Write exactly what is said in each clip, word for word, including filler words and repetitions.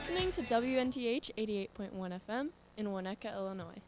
listening to W N T H eighty-eight point one F M in Winnetka, Illinois.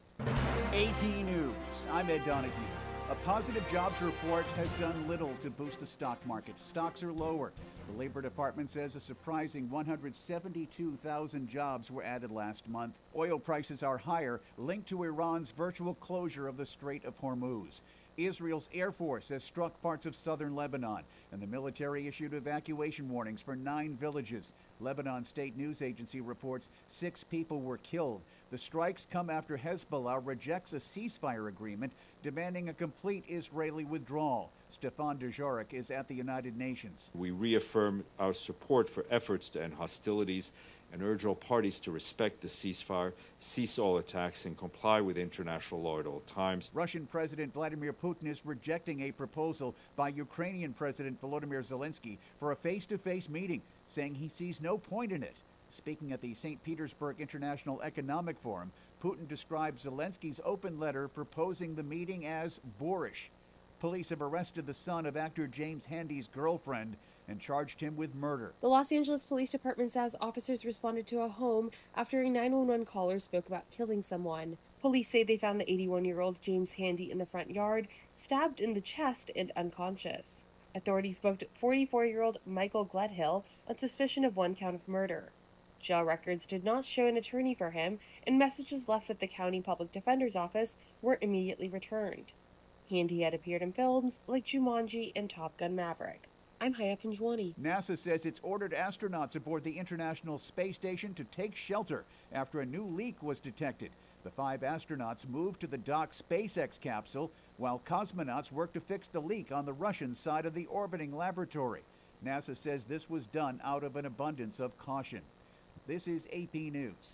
A P News, I'm Ed Donahue. A positive jobs report has done little to boost the stock market. Stocks are lower. The Labor Department says a surprising one hundred seventy-two thousand jobs were added last month. Oil prices are higher, linked to Iran's virtual closure of the Strait of Hormuz. Israel's Air Force has struck parts of southern Lebanon, and the military issued evacuation warnings for nine villages. Lebanon State News Agency reports six people were killed. The strikes come after Hezbollah rejects a ceasefire agreement, demanding a complete Israeli withdrawal. Stefan Dujarric is at the United Nations. We reaffirm our support for efforts to end hostilities and urge all parties to respect the ceasefire, cease all attacks, and comply with international law at all times. Russian President Vladimir Putin is rejecting a proposal by Ukrainian President Volodymyr Zelensky for a face-to-face meeting, saying he sees no point in it. Speaking at the Saint Petersburg International Economic Forum, Putin described Zelensky's open letter proposing the meeting as boorish. Police have arrested the son of actor James Handy's girlfriend and charged him with murder. The Los Angeles Police Department says officers responded to a home after a nine one one caller spoke about killing someone. Police say they found the eighty-one-year-old James Handy in the front yard, stabbed in the chest and unconscious. Authorities booked forty-four-year-old Michael Gledhill on suspicion of one count of murder. Jail records did not show an attorney for him, and messages left with the county public defender's office were immediately returned. Handy had appeared in films like Jumanji and Top Gun Maverick. I'm Haya Pinjwani. NASA says it's ordered astronauts aboard the International Space Station to take shelter after a new leak was detected. The five astronauts moved to the docked SpaceX capsule while cosmonauts worked to fix the leak on the Russian side of the orbiting laboratory. NASA says this was done out of an abundance of caution. This is A P News.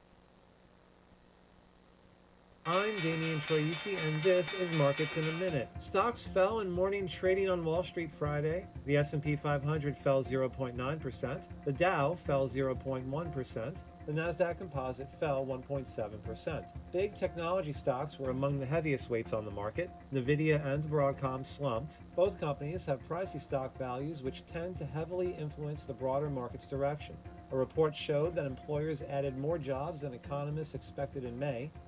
I'm Damian Troisi, and this is Markets in a Minute. Stocks fell in morning trading on Wall Street Friday. The S and P five hundred fell zero point nine percent. The Dow fell zero point one percent. The Nasdaq Composite fell one point seven percent. Big technology stocks were among the heaviest weights on the market. Nvidia and Broadcom slumped. Both companies have pricey stock values which tend to heavily influence the broader market's direction. A report showed that employers added more jobs than economists expected in May.